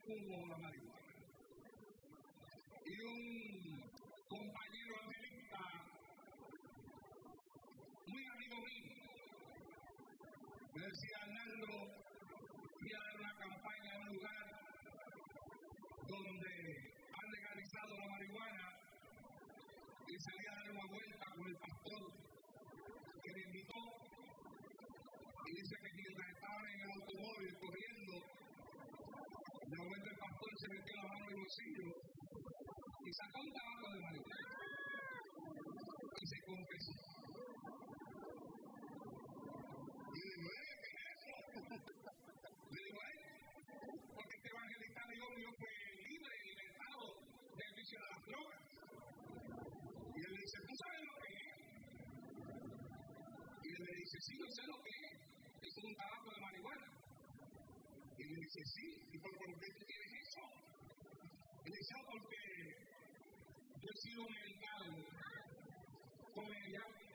humo la marihuana. Y un compañero evangelista, muy amigo mío, me decía: Arnaldo, fui a dar una campaña en un lugar donde han legalizado la marihuana y salí a dar una vuelta con el pastor que me invitó. Y dice que mientras estaban en el automóvil corriendo, de momento el pastor se metió la mano en el bolsillo y sacó un tabaco de marihuana y se confesó. Y digo: ¿qué es eso? Le digo: porque este evangelista de obvio fue libre y libertado del vicio de las drogas. Y él le dice: ¿tú sabes lo que es? Y él le dice: sí, yo sé lo que es. Es un tabaco de marihuana. Y le dice: sí, ¿y por qué tú tienes eso? Y le dice: porque yo he sido medicado con el